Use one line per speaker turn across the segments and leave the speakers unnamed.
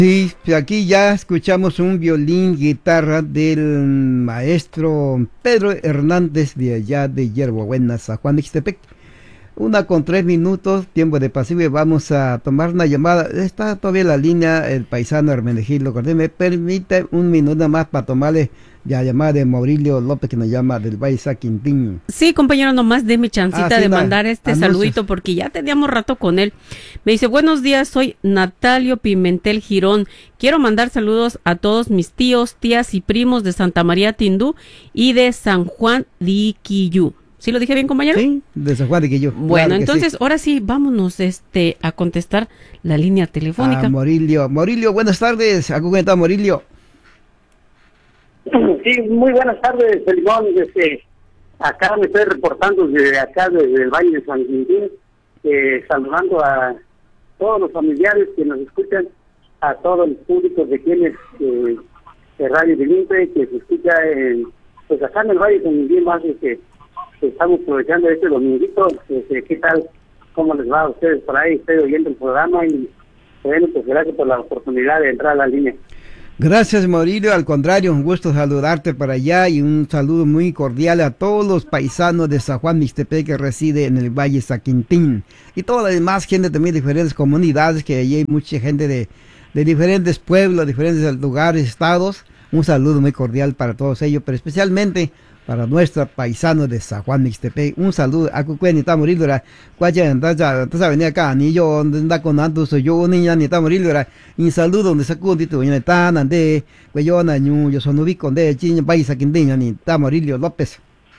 Sí, aquí ya escuchamos un violín, guitarra del maestro Pedro Hernández de allá de Yerba Buena, San Juan de Ixtepec. 1:03, tiempo de pasivo. Vamos a tomar una llamada. Está todavía la línea el paisano Hermenegildo Cortés. Me permite un minuto más para tomarle la llamada de Maurilio López, que nos llama del Valle Saquintín.
Sí, compañero, nomás déme chancita
sí,
de mandar este
anuncios.
saludito porque ya teníamos rato con él. Me dice, buenos días, soy Natalio Pimentel Girón. Quiero mandar saludos a todos mis tíos, tías y primos de Santa María Tindú y de San Juan de Iquiyú. ¿Sí lo dije bien, compañero?
Sí, de San Juan de Iquiyú.
Bueno,
Claro que
entonces,
sí.
ahora sí, vámonos a contestar la línea telefónica.
Maurilio, buenas tardes. ¿A cómo está Maurilio?
Sí, muy buenas tardes, Felipón. Acá me estoy reportando desde acá, desde el Valle de San Quintín, saludando a todos los familiares que nos escuchan, a todos los públicos de quienes de Radio Bilingüe, que se escucha pues acá en el Valle de San Quintín, más que estamos aprovechando este dominguito. ¿Qué tal? ¿Cómo les va a ustedes por ahí? Estoy oyendo el programa y bueno, pues gracias por la oportunidad de entrar a la línea.
Gracias, Maurilio. Al contrario, un gusto saludarte para allá y un saludo muy cordial a todos los paisanos de San Juan Mixtepec que reside en el Valle Saquintín y toda la demás gente también de diferentes comunidades, que allí hay mucha gente de diferentes pueblos, diferentes lugares, estados. Un saludo muy cordial para todos ellos, pero especialmente para nuestros paisanos de San Juan Mixtepec. Un saludo a Cucuén y Maurilio. Cuaya, entonces venía acá, ni yo, anda con Anto, soy yo, niña, ni Maurilio. Un saludo donde se acudito, y tan ande, cuayona, yo son ubico, de China, país aquí en Diña, ni Maurilio López.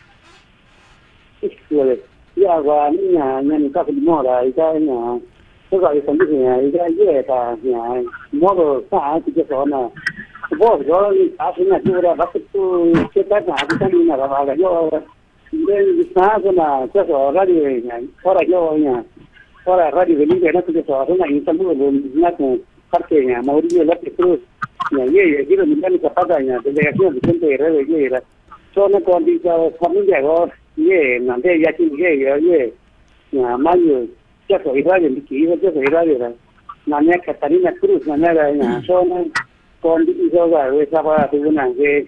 Ya, niña, ni casi mora, y ya, tôi gọi là cái gì cái gì là nhà mua đồ xa thì cái đó là bố rồi à thì là chưa là bắt tôi cái cái nào cái gì là là do nên xa cái là cái đó ra đi nhà có là do nhà có là ra đi về đi nó cái đó nó là tâm hồn luôn nhá cũng phát triển nhà mau đi là cái tôi nhà gì cái đó mình đang cái phát nhà để cái gì cũng thể rồi cái gì là cho nó còn đi cho không những cái đó gì làm thế giá trị gì nhà mai nhiều ya soy radio ni ki yo soy radio la nanya Catalina Cruz nanya la na so na con đi zo ga we sa ba tu na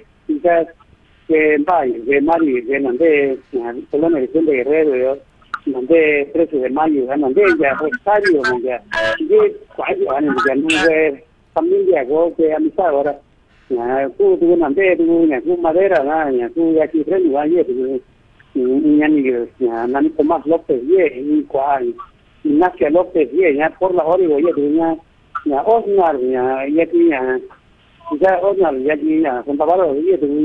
que vai de mari de nande solo me dicen de radio nande 13 de mayo nande ya rosario nande que quái gì anh ya nu về también ya go que amistad ahora tu nande tu na tu madera na ya tu ya ki frente va ye tu ya ni ya nani Tomás López ye ni cuál Ignacio López ya por la hora y voy a ya Osnar ya aquí ya Osnar ya aquí ya Santa Bárbara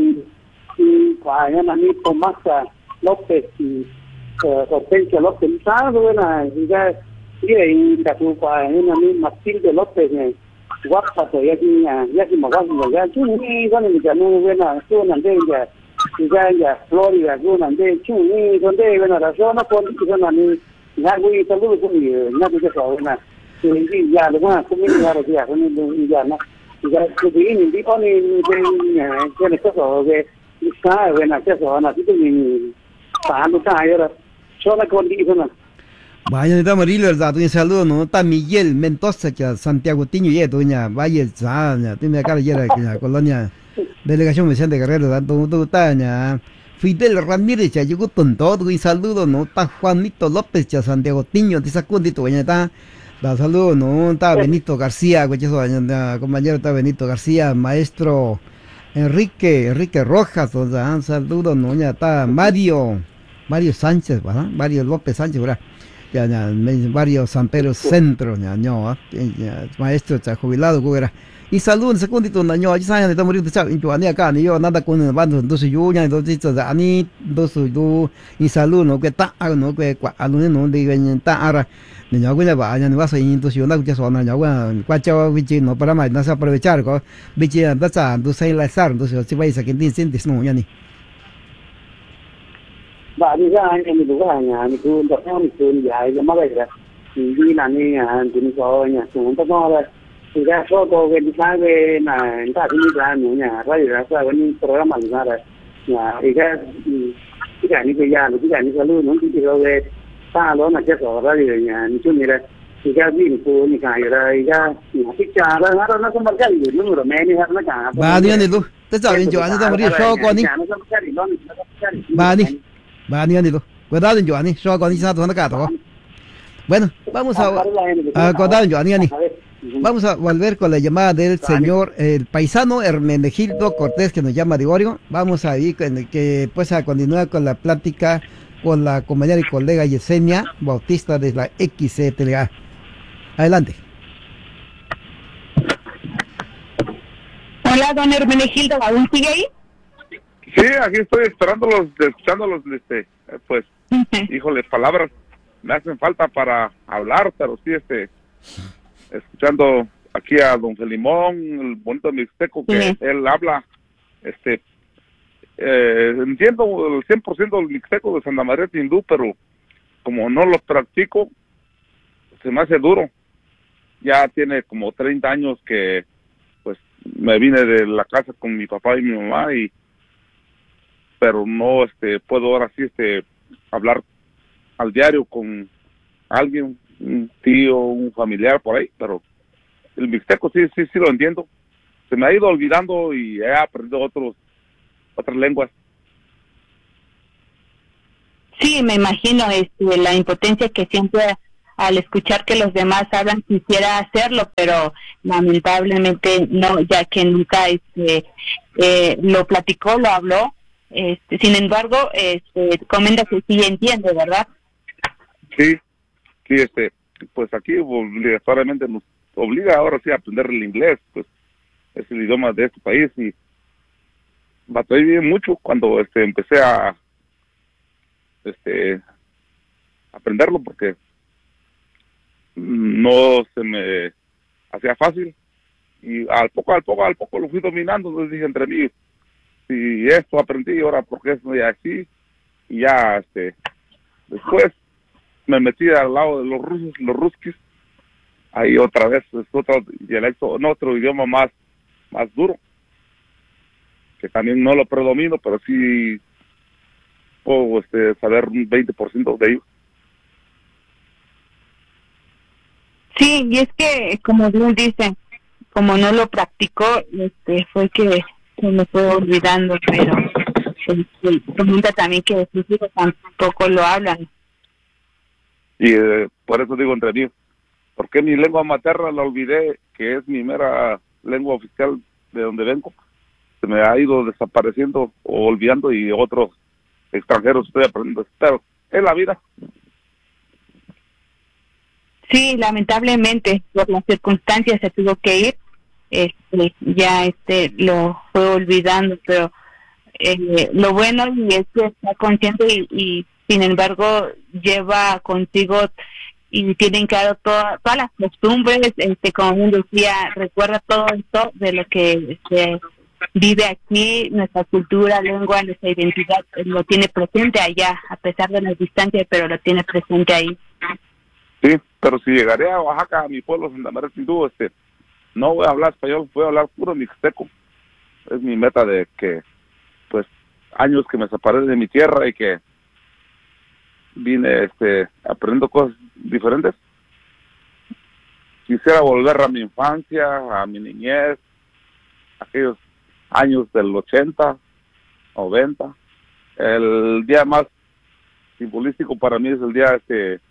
y para ya nani Tomás López y Hortensio López sabe buena ya y la tu para ya nani Matilde López guapa ya aquí ya si me guapo ya chuni con el ya no buena zona de ya Florida zona de chuni donde buena la zona con zona ni nhà quý trong lúc cũng nhiều nhà tôi cho rồi mà thì giờ đúng không cũng như là bây giờ cũng giờ nó giờ cái gì mình đi con đi cái này cho rồi về cái về là cho rồi là cái mình phá nó sai rồi cho nó con đi thôi mà.
Vaya, está Maurilio, un saludo, ¿no? Está Miguel Mendoza, que Santiago Tiño, y doña Valle, tiene acá la colonia delegación Vicente Guerrero, tanto está Fidel Ramírez, ya llegó con todo, un saludo, ¿no? Está Juanito López, ya Santiago Tiño, te sacudito, está, da saludo, ¿no? Está Benito García, compañero, está Benito García, maestro Enrique Rojas, un saludo, ¿no? Ya está Mario Sánchez, ¿verdad? Mario López Sánchez, ¿verdad? Ya, Mario San Pedro Centro, ya, maestro, ya jubilado, ¿verdad? Y salud, secundito, naño, allí saben, estamos muriendo, yo ande acá, ni yo nada con el bando, entonces yo, ya, entonces, ani, entonces yo, y salud, no, que está, no, que alumno, no, de está, ahora, ni yo, que va, ya, no vas a ir, entonces yo, no, que son, yo, cuacho, bichi, no, para más, no se aprovechar, bichi, entonces, la sar, entonces, si vais a que entiendes, sientes, no, ya ni.
Và đi ra anh em đúng là nhà mình cứ đọc theo mình cứ giải cho mắc vậy là đi làm như nhà chúng có nhà chúng ta có rồi thì ra số tô về đi xa về là người ta đi ra nữa nhà ra thì ra cái program mình ra rồi nhà thì cái như cái nhà cái như cái luôn nó chỉ về xa đó là chắc rồi ra thì nhà chung như đây y ya vi cô như cái rồi ya thích trà nó không bao giờ gì nó rồi mẹ đi hát nó cả
ba ni lu te sa bien yo ani ta mari so ko ni ba ni lu cuidado en yo ani so ko ni sa to na ka to bueno vamos a cuidado en yo ani vamos a volver con la llamada del señor el paisano Hermenegildo Cortés que nos llama de Oregon. Vamos a ir que pues a continuar con la plática con la compañera y colega Yesenia Bautista de la XCTLA. Adelante.
Hola, don Hermenegildo, ¿aún sigue ahí?
Sí, aquí estoy escuchándolos, pues, híjole, palabras me hacen falta para hablar, pero sí, escuchando aquí a don Felimón, el bonito mixteco que él habla, entiendo el 100% del mixteco de Santa María Tindú, pero como no lo practico, se me hace duro. Ya tiene como 30 años que pues me vine de la casa con mi papá y mi mamá pero no puedo ahora sí hablar al diario con alguien, un tío, un familiar por ahí, pero el mixteco sí lo entiendo. Se me ha ido olvidando y he aprendido otras lenguas.
Sí, me imagino la impotencia que siempre al escuchar que los demás hablan quisiera hacerlo, pero lamentablemente no, ya que nunca lo platicó, lo habló. Sin embargo, comenta que sí entiende, ¿verdad?
Sí, pues aquí obligatoriamente nos obliga ahora sí a aprender el inglés, pues es el idioma de este país y batallé mucho cuando empecé a aprenderlo porque no se me hacía fácil y al poco lo fui dominando. Entonces dije entre mí, si esto aprendí ahora porque es así, y ya después me metí al lado de los ruskis, ahí otra vez es otro dialecto, otro idioma más duro, que también no lo predomino, pero sí puedo saber un 20% de ellos.
Sí, y es que, como bien dicen, como no lo practicó, fue que se me fue olvidando, pero comenta también que sus hijos tampoco lo hablan.
Y por eso digo entre mí, porque mi lengua materna la olvidé, que es mi mera lengua oficial de donde vengo, se me ha ido desapareciendo o olvidando y otros extranjeros estoy aprendiendo, pero es la vida.
Sí, lamentablemente por las circunstancias se tuvo que ir, ya lo fue olvidando, pero lo bueno es que está consciente y sin embargo lleva consigo y tienen claro todas las costumbres, como bien decía, recuerda todo esto de lo que se vive aquí, nuestra cultura, lengua, nuestra identidad, lo tiene presente allá, a pesar de las distancias, pero lo tiene presente ahí.
Sí, pero si llegaré a Oaxaca, a mi pueblo, Santa María Tindú, no voy a hablar español, voy a hablar puro mixteco. Es mi meta de que, pues, años que me separé de mi tierra y que vine, aprendiendo cosas diferentes. Quisiera volver a mi infancia, a mi niñez, aquellos años del 80, 90. El día más simbolístico para mí es el día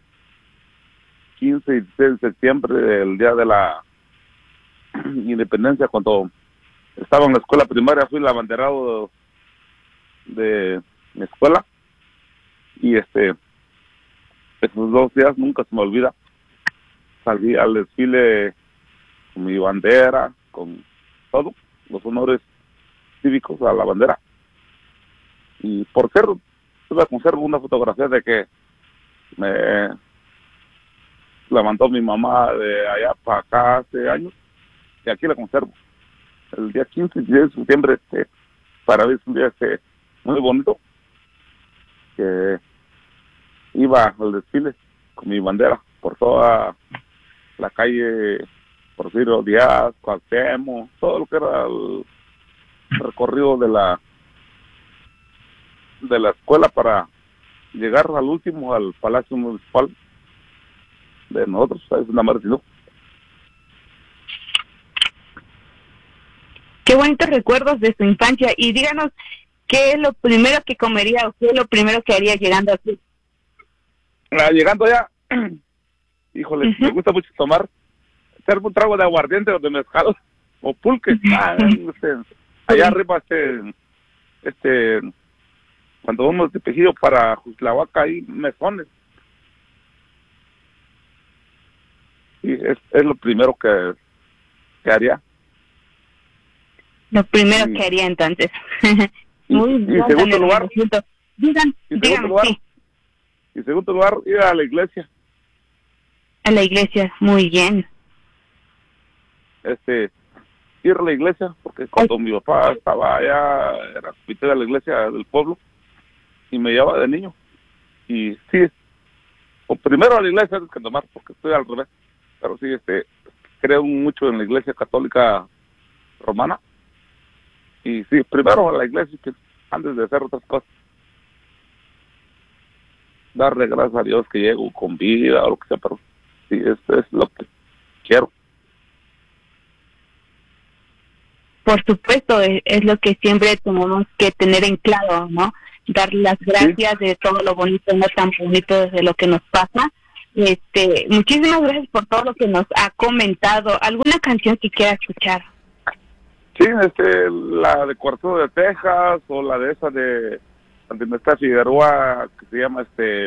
15 y 16 de septiembre, el día de la independencia, cuando estaba en la escuela primaria, fui el abanderado de mi escuela y esos 2 días nunca se me olvida. Salí al desfile con mi bandera, con todo, los honores cívicos a la bandera. Y por cierto, conservo una fotografía de que me la mandó mi mamá de allá para acá hace años, y aquí la conservo. El día 15 y 16 de septiembre, para mí es un día muy bonito, que iba al desfile con mi bandera por toda la calle Porfirio Díaz, Cuauhtémoc, todo lo que era el recorrido de la escuela para llegar al último, al Palacio Municipal. de nosotros, ¿sabes? Una madre, si no.
Qué bonitos recuerdos de su infancia. Y díganos, ¿qué es lo primero que comería o qué es lo primero que haría llegando aquí?
Llegando allá, híjole, me gusta mucho tomar, hacer un trago de aguardiente o de mezcal o pulque. Allá arriba, cuando vamos de Pejillo para Juslahuaca, hay mesones. Y es lo primero que haría.
Lo primero que haría entonces. Muy bien.
En segundo lugar,
dígame, sí.
En segundo lugar, ir a la iglesia.
A la iglesia, muy bien.
Ir a la iglesia, porque cuando mi papá estaba allá, era comité de la iglesia del pueblo, y me llevaba de niño. Y sí, o primero a la iglesia antes que tomar, porque estoy al revés. Pero sí, creo mucho en la iglesia católica romana. Y sí, primero a la iglesia antes de hacer otras cosas. Darle gracias a Dios que llego con vida o lo que sea, pero sí, esto es lo que quiero.
Por supuesto, es lo que siempre tenemos que tener en claro, ¿no? Dar las gracias de todo lo bonito, no tan bonito de lo que nos pasa. Muchísimas gracias por todo lo que nos ha comentado. ¿Alguna canción que quiera escuchar?
Sí, la de Cuarto de Texas, o la de esa de Antimestá Figueroa, que se llama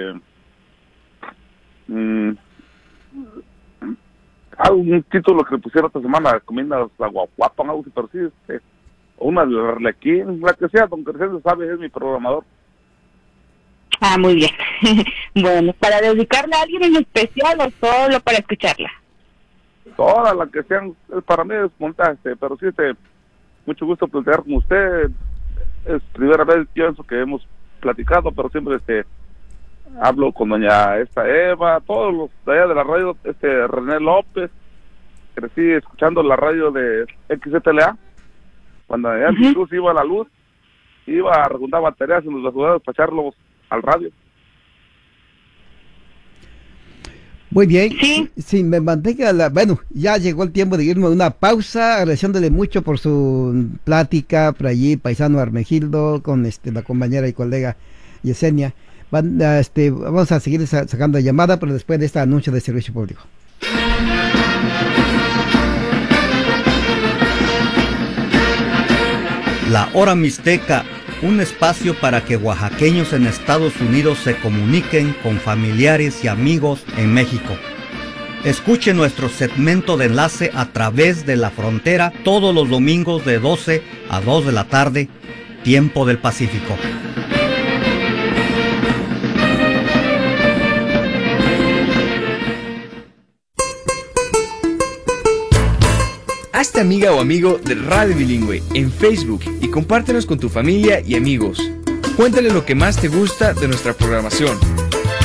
un título que le pusieron esta semana, Comiendas la Guaguapa, algo así, pero sí, una de Arlequín, la que sea, don Crescencio sabe, es mi programador.
Ah, muy bien. Bueno, ¿para dedicarle a alguien en especial o solo para escucharla?
Todas las que sean, para mí es montaje, pero sí, mucho gusto platicar con usted. Es primera vez, pienso que hemos platicado, pero siempre hablo con doña Eva, todos los de allá de la radio, René López. Crecí escuchando la radio de XTLA, cuando allá incluso iba a la luz, iba a redundar baterías en los lugares para echarlos al radio.
Muy bien, sí, me mantenga bueno, ya llegó el tiempo de irme a una pausa, agradeciéndole mucho por su plática por allí, paisano Hermenegildo, con la compañera y colega Yesenia. Vamos a seguir sacando llamada, pero después de este anuncio de servicio público.
La Hora Mixteca, un espacio para que oaxaqueños en Estados Unidos se comuniquen con familiares y amigos en México. Escuche nuestro segmento de enlace a través de la frontera todos los domingos de 12 a 2 de la tarde, tiempo del Pacífico.
Hazte amiga o amigo de Radio Bilingüe en Facebook y compártenos con tu familia y amigos. Cuéntale lo que más te gusta de nuestra programación.